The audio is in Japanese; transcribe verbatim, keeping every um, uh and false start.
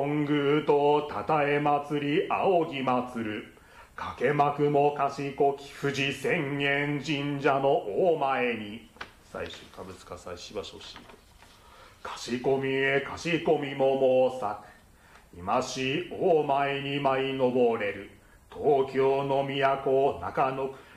本宮とたたえ祭り仰ぎ祭るかけまくも賢き富士浅間神社の大前に最終歌舞塚祭しばしょしかしこみへかしこみも申さく今し大前に舞い登れる東京の都中野